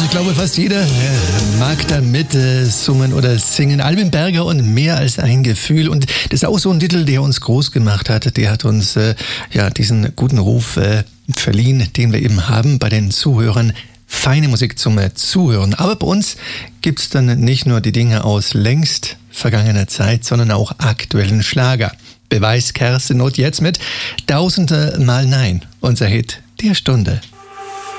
Ich glaube, fast jeder mag da mit summen oder singen. Alvin Berger und Mehr als ein Gefühl. Und das ist auch so ein Titel, der uns groß gemacht hat. Der hat uns diesen guten Ruf verliehen, den wir eben haben bei den Zuhörern. Feine Musik zum Zuhören. Aber bei uns gibt's dann nicht nur die Dinge aus längst vergangener Zeit, sondern auch aktuellen Schlager. Beweis Kerstin Ott jetzt mit Tausende Mal Nein, unser Hit der Stunde.